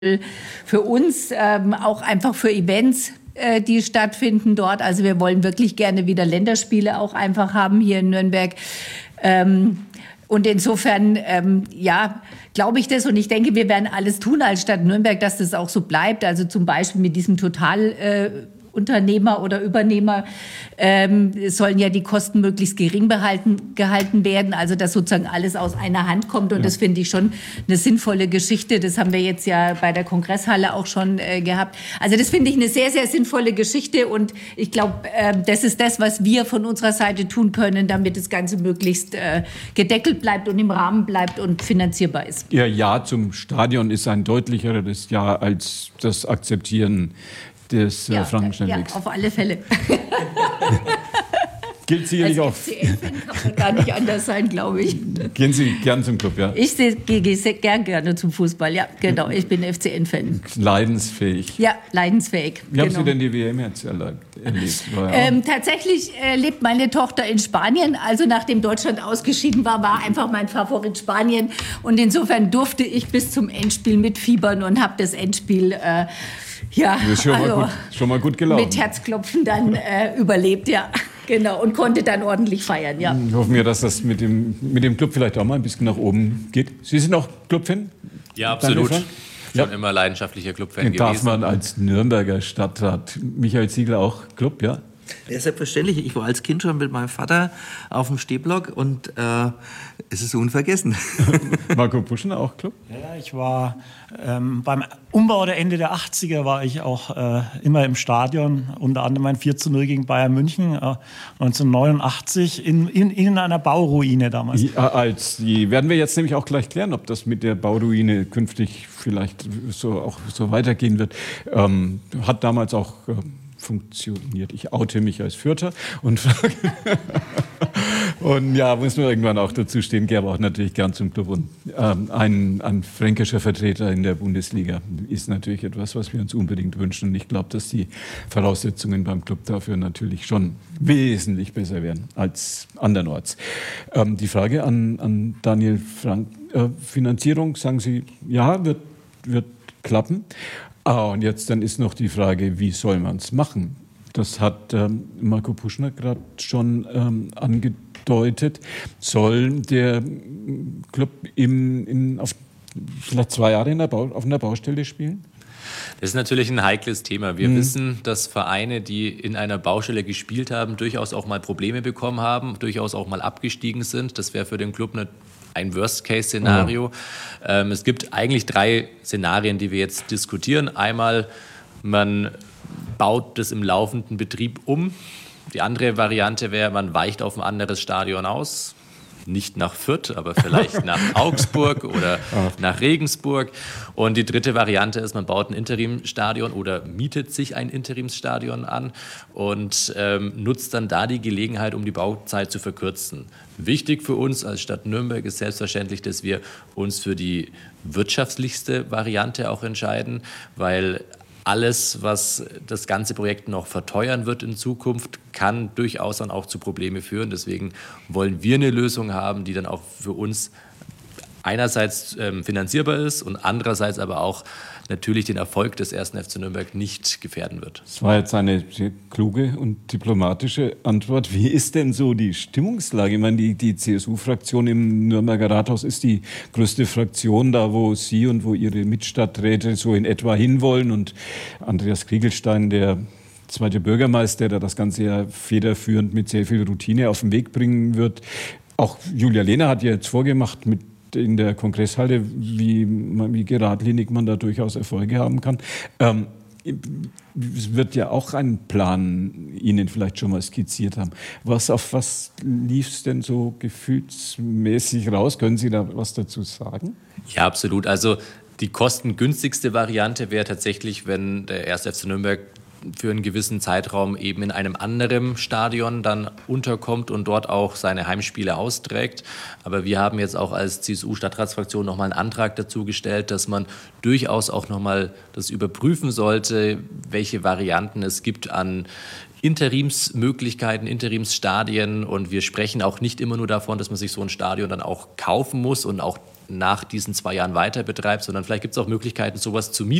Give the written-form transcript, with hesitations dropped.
für uns, auch einfach für Events, die stattfinden dort. Also wir wollen wirklich gerne wieder Länderspiele auch einfach haben hier in Nürnberg. Und insofern, glaube ich das. Und ich denke, wir werden alles tun als Stadt Nürnberg, dass das auch so bleibt. Also zum Beispiel mit diesem Totalunternehmer oder Übernehmer sollen ja die Kosten möglichst gering gehalten werden. Also dass sozusagen alles aus einer Hand kommt. Und das finde ich schon eine sinnvolle Geschichte. Das haben wir jetzt ja bei der Kongresshalle auch schon gehabt. Also das finde ich eine sehr, sehr sinnvolle Geschichte. Und ich glaube, das ist das, was wir von unserer Seite tun können, damit das Ganze möglichst gedeckelt bleibt und im Rahmen bleibt und finanzierbar ist. Ihr Ja zum Stadion ist ein deutlicheres Ja als das Akzeptieren des Frankensteinwegs. Ja, auf alle Fälle. Gilt sicherlich auch. Als FCN-Fan kann man gar nicht anders sein, glaube ich. Gehen Sie gern zum Club, ja? Ich gehe sehr gerne zum Fußball, ja, genau. Ich bin FCN-Fan. Leidensfähig. Ja, leidensfähig. Wie haben Sie denn die WM jetzt erlebt? Tatsächlich lebt meine Tochter in Spanien. Also nachdem Deutschland ausgeschieden war einfach mein Favorit Spanien. Und insofern durfte ich bis zum Endspiel mitfiebern und habe das Endspiel schon mal gut gelaufen. Mit Herzklopfen dann überlebt, ja. Genau, und konnte dann ordentlich feiern, ja. Hoffen wir, dass das mit dem Club vielleicht auch mal ein bisschen nach oben geht. Sie sind auch Clubfan? Ja, absolut. Schon immer leidenschaftlicher Clubfan gewesen. Darf man als Nürnberger Stadtrat, Michael Ziegler, auch Club, ja? Ja, selbstverständlich. Ich war als Kind schon mit meinem Vater auf dem Stehblock und es ist unvergessen. Marco Puschner auch Club? Ja, ich war beim Umbau der Ende der 80er war ich auch immer im Stadion, unter anderem ein 4:0 gegen Bayern München 1989 in einer Bauruine damals. Werden wir jetzt nämlich auch gleich klären, ob das mit der Bauruine künftig vielleicht so weitergehen wird. Hat damals auch funktioniert. Ich oute mich als Fürther und frage. Und ja, muss man irgendwann auch dazu stehen, gehe aber auch natürlich gern zum Club. Und ein fränkischer Vertreter in der Bundesliga ist natürlich etwas, was wir uns unbedingt wünschen. Und ich glaube, dass die Voraussetzungen beim Club dafür natürlich schon wesentlich besser wären als andernorts. Die Frage an Daniel Frank. Finanzierung, sagen Sie, ja, wird klappen. Und jetzt dann ist noch die Frage, wie soll man es machen? Das hat Marco Puschner gerade schon angedeutet. Soll der Club auf vielleicht 2 Jahre auf einer Baustelle spielen? Das ist natürlich ein heikles Thema. Wir wissen, dass Vereine, die in einer Baustelle gespielt haben, durchaus auch mal Probleme bekommen haben, durchaus auch mal abgestiegen sind. Das wäre für den Club ein Worst-Case-Szenario. Es gibt eigentlich 3 Szenarien, die wir jetzt diskutieren. Einmal, man baut das im laufenden Betrieb um. Die andere Variante wäre, man weicht auf ein anderes Stadion aus. Nicht nach Fürth, aber vielleicht nach Augsburg oder nach Regensburg. Und die dritte Variante ist, man baut ein Interimsstadion oder mietet sich ein Interimsstadion an und nutzt dann da die Gelegenheit, um die Bauzeit zu verkürzen. Wichtig für uns als Stadt Nürnberg ist selbstverständlich, dass wir uns für die wirtschaftlichste Variante auch entscheiden, weil alles, was das ganze Projekt noch verteuern wird in Zukunft, kann durchaus dann auch zu Problemen führen. Deswegen wollen wir eine Lösung haben, die dann auch für uns einerseits finanzierbar ist und andererseits aber auch natürlich den Erfolg des 1. FC Nürnberg nicht gefährden wird. Das war jetzt eine sehr kluge und diplomatische Antwort. Wie ist denn so die Stimmungslage? Ich meine, die CSU-Fraktion im Nürnberger Rathaus ist die größte Fraktion da, wo Sie und wo Ihre Mitstadträte so in etwa hinwollen. Und Andreas Kriegelstein, der zweite Bürgermeister, der das Ganze ja federführend mit sehr viel Routine auf den Weg bringen wird. Auch Julia Lehner hat ja jetzt vorgemacht in der Kongresshalle, wie geradlinig man da durchaus Erfolge haben kann. Es wird ja auch einen Plan Ihnen vielleicht schon mal skizziert haben. Auf was lief es denn so gefühlsmäßig raus? Können Sie da was dazu sagen? Ja, absolut. Also die kostengünstigste Variante wäre tatsächlich, wenn der 1. FC Nürnberg für einen gewissen Zeitraum eben in einem anderen Stadion dann unterkommt und dort auch seine Heimspiele austrägt. Aber wir haben jetzt auch als CSU-Stadtratsfraktion nochmal einen Antrag dazu gestellt, dass man durchaus auch nochmal das überprüfen sollte, welche Varianten es gibt an Interimsmöglichkeiten, Interimsstadien. Und wir sprechen auch nicht immer nur davon, dass man sich so ein Stadion dann auch kaufen muss und auch nach diesen 2 Jahren weiter betreibt, sondern vielleicht gibt es auch Möglichkeiten, sowas zu mieten.